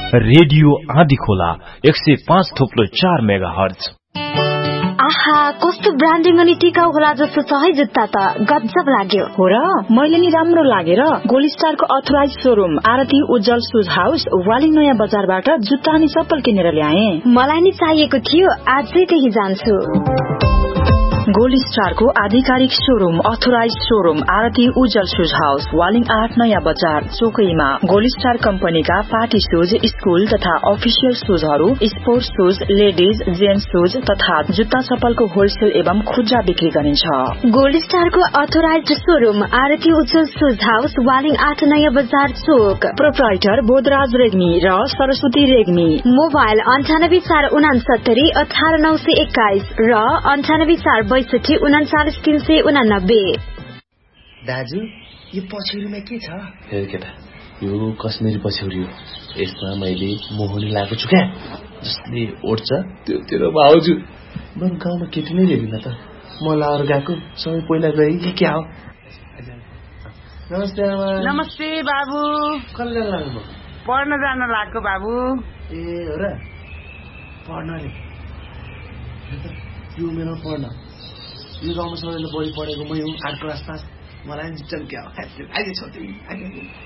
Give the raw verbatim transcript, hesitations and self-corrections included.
Radio आँधी खोला एक सय पाँच थोप्लो चार मेगा हर्ज। आहा, कस्तो ब्रान्डिङ अनि टिकाउ होला जस्तो छ है जुत्ता त, गजब लाग्यो। हो र, मैले नि राम्रो लागेर गोल्ड स्टारको अथोराइज शोरूम आरती उज्जवल शूज हाउस वालिङ नयाँ बजारबाट जुत्ता अनि चप्पल किनेर ल्याए। मलाई नि चाहिएको थियो, आजै त्यही जान्छु। गोल्ड स्टारको आधिकारिक शोरूम अथोराइज शोरूम आरती उज्जवल शूज हाउस वालिङ आठ नयाँ बजार चोकैमा। गोल्ड स्टार कम्पनीका पार्टी शूज, स्कूल तथा official शूजहरू, sports shoes, ladies, gents shoes तथा जुत्ता चप्पलको होलसेल एवं खुद्रा बिक्री गरिन्छ। गोल्ड स्टारको अथोराइज शोरूम आरती उज्जवल शूज हाउस वालिङ आठ नयाँ बजार चोक। प्रोप्राइटर बोधराज रेग्मी र सरस्वती रेग्मी। मोबाइल अन्ठानब्बे चार उनासत्तरी अठार नौ सय एक्काइस र अन्ठानब्बे चार बैसठी उनाचालिस तीन सय उनानब्बे। दाजु, यो पछ्यौरीमा के छ? हेर केटा, यो कश्मीरी पछ्यौरी हो। यसमा मैले मोहनी लगाएको छु क्या, जसले ओड्छ त्यो तेरो भाउजू। बरु गाउँमा केटी नै हेरिन त, म लाएर गएको समय पहिला गए कि क्या हो? नमस्ते आमा। नमस्ते बाबु। कसले लाग्नु? पढ्न जान लाग्यो बाबु। ए हो र, पढ्नले यो मेरो पढ्न। यो गाउँमा सबैले बढी पढेको मै हुँ, आठ क्लास पास। मलाई नि चम्क्या